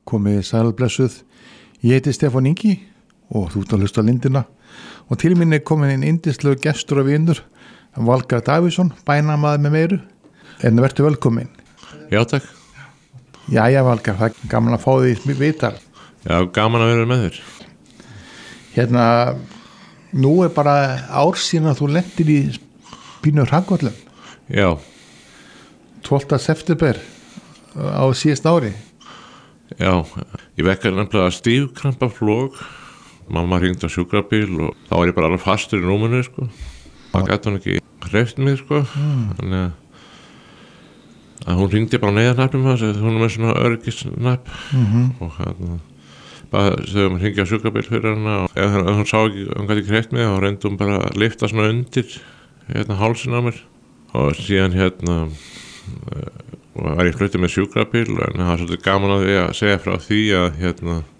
Komið sælblessuð. Ég heiti Stefán Ingi og þú ert að hlusta á Lindina og til mín komin einn yndislegu gestur og vinur, Valgarð Davíðsson, bænamaður með meiru. Vertu velkomin. Já, takk. Jæja, Valgarð, það er gaman að fá því vitar. Já, gaman að vera með þér. Hérna, nú er bara ár síðan að þú lentir í pínu hrakvöllum. Já. 12. september á síðast ári. Já, ég vekkaði nefnilega stífkrampaflog. Mamma hringdi á sjúkrabíl og þá var ég bara alveg fastur í rúminu, sko. Það gæti hún ekki hreyft mig, sko. Þannig að hún hringdi bara á neyðarnafnum hans, hún er með svona öryggisnafn. Og bara þegar maður hringi á sjúkrabíl fyrir hana og ef hún sá ekki, hún gæti ekki hreyft mig, þá reyndi hún bara að lyfta svona undir hálsinn á mér. Og síðan var ég fluttið með sjúkrabíl en það var svolítið gaman að því að segja frá því að